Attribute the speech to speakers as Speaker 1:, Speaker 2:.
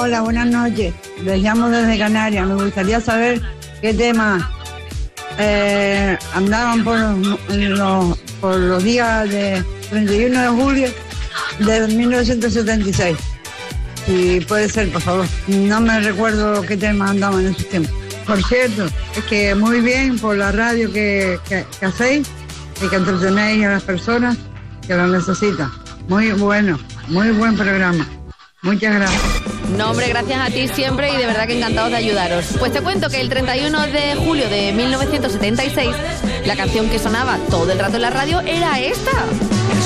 Speaker 1: Hola, buenas noches. Les llamo desde Canarias. Me gustaría saber qué temas andaban por los días de 31 de julio de 1976. Si puede ser, por favor. No me recuerdo qué temas andaban en ese tiempo. Por cierto, es que muy bien por la radio que hacéis y que entretenéis a las personas que lo necesitan. Muy bueno, muy buen programa. Muchas gracias.
Speaker 2: No, hombre, gracias a ti siempre y de verdad que encantados de ayudaros. Pues te cuento que el 31 de julio de 1976, la canción que sonaba todo el rato en la radio era esta.